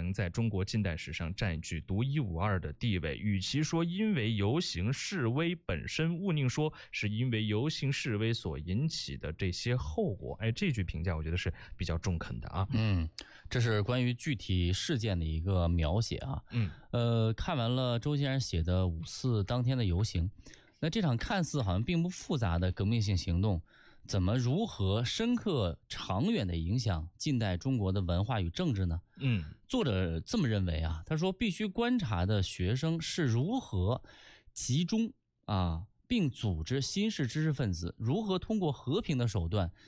能在中国近代史上占据独一无二的地位。与其说因为游行示威本身，勿宁说是因为游行示威所引起的这些后果。这句评价我觉得是比较中肯的啊。 这是关于具体事件的一个描写啊。看完了周先生写的5四当天的游行，那这场看似好像并不复杂的革命性行动，如何深刻长远的影响近代中国的文化与政治呢？作者这么认为啊，他说必须观察的学生是如何集中并组织新式知识分子，如何通过和平的手段